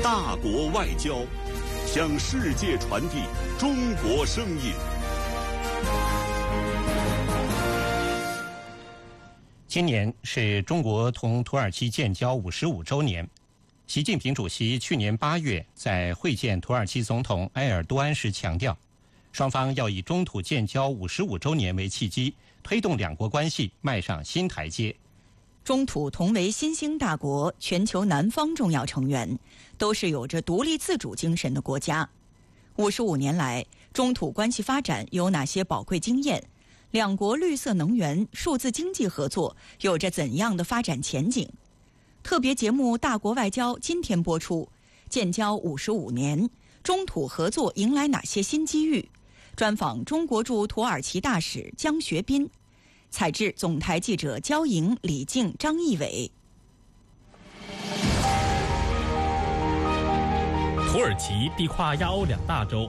大国外交，向世界传递中国声音。 今年是中国同土耳其建交55周年。习近平主席去年8月在会见土耳其总统埃尔多安时强调，双方要以中土建交55周年为契机，推动两国关系迈上新台阶。 中土同为新兴大国、全球南方重要成员，都是有着独立自主精神的国家。55年来，中土关系发展有哪些宝贵经验？两国绿色能源、数字经济合作有着怎样的发展前景？特别节目《大国外交》今天播出。建交55年，中土合作迎来哪些新机遇？专访中国驻土耳其大使江学斌。采制总台记者焦莹、李静、张义伟。 土耳其地跨亚欧两大洲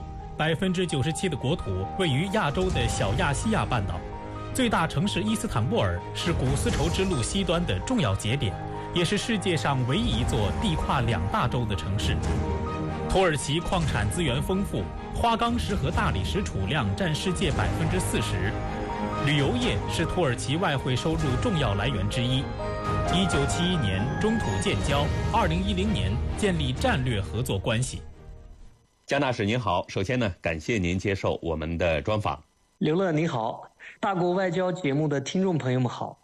，97%的国土位于亚洲的小亚细亚半岛。最大城市伊斯坦布尔是古丝绸之路西端的重要节点，也是世界上唯一一座地跨两大洲的城市。土耳其矿产资源丰富，花岗石和大理石储量占世界40%。旅游业是土耳其外汇收入重要来源之一。1971年中土建交，2010年建立战略合作关系。 江大使您好，首先呢，感谢您接受我们的专访。 刘乐您好，大国外交节目的听众朋友们好。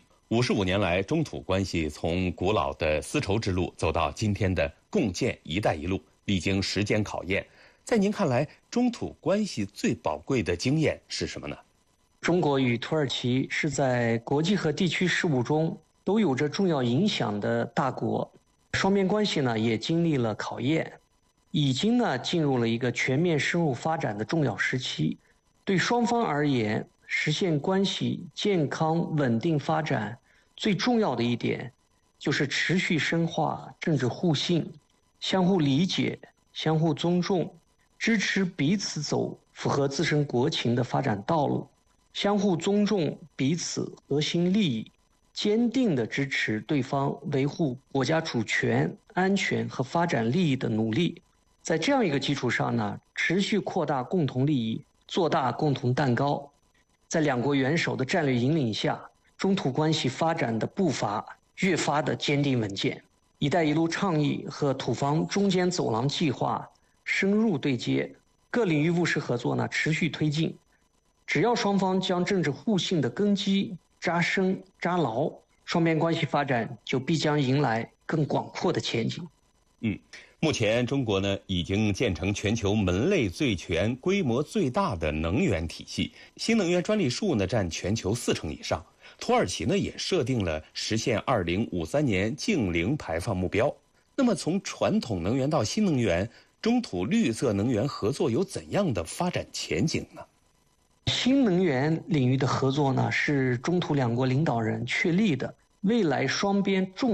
55年来，中土关系从古老的丝绸之路走到今天的共建“一带一路”，历经时间考验。在您看来，中土关系最宝贵的经验是什么呢？ 中国与土耳其是在国际和地区事务中都有着重要影响的大国，双边关系呢也经历了考验，已经呢进入了一个全面深入发展的重要时期。对双方而言，实现关系健康稳定发展最重要的一点就是持续深化政治互信，相互理解，相互尊重，支持彼此走符合自身国情的发展道路，相互尊重彼此核心利益，坚定地支持对方维护国家主权、安全和发展利益的努力。在这样一个基础上呢，持续扩大共同利益，做大共同蛋糕。在两国元首的战略引领下，中土关系发展的步伐越发的坚定稳健。“一带一路”倡议和土方中间走廊计划深入对接，各领域务实合作呢持续推进。只要双方将政治互信的根基扎深扎牢，双边关系发展就必将迎来更广阔的前景。 目前中国呢已经建成全球门类最全、规模最大的能源体系，新能源专利数呢占全球40%以上。土耳其呢也设定了实现2053年净零排放目标。那么从传统能源到新能源，中土绿色能源合作有怎样的发展前景呢？ 新能源领域的合作呢，是中土两国领导人确立的未来双边重